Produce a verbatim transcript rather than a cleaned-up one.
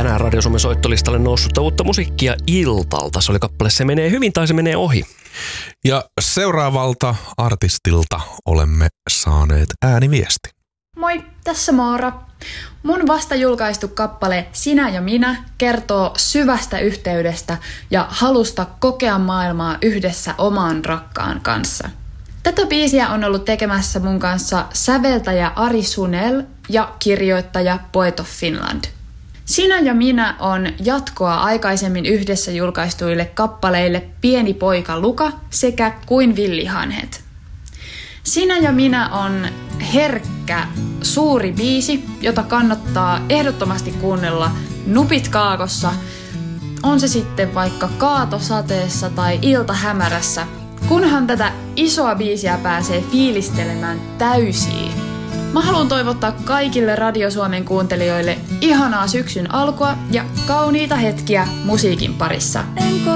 tänään Radio Suomen soittolistalle noussutta uutta musiikkia Iltalta. Se oli kappale Se menee hyvin tai se menee ohi. Ja seuraavalta artistilta olemme saaneet ääniviesti. Moi, tässä Moora. Mun vasta julkaistu kappale Sinä ja minä kertoo syvästä yhteydestä ja halusta kokea maailmaa yhdessä oman rakkaan kanssa. Tätä biisiä on ollut tekemässä mun kanssa säveltäjä Ari Sunel ja kirjoittaja Poet of Finland. Sinä ja minä on jatkoa aikaisemmin yhdessä julkaistuille kappaleille Pieni poika Luka sekä Kuin villihanhet. Sinä ja minä on herkkä, suuri biisi, jota kannattaa ehdottomasti kuunnella nupit kaakossa. On se sitten vaikka kaatosateessa tai iltahämärässä, kunhan tätä isoa biisiä pääsee fiilistelemään täysiin. Mä haluan toivottaa kaikille Radio Suomen kuuntelijoille ihanaa syksyn alkua ja kauniita hetkiä musiikin parissa.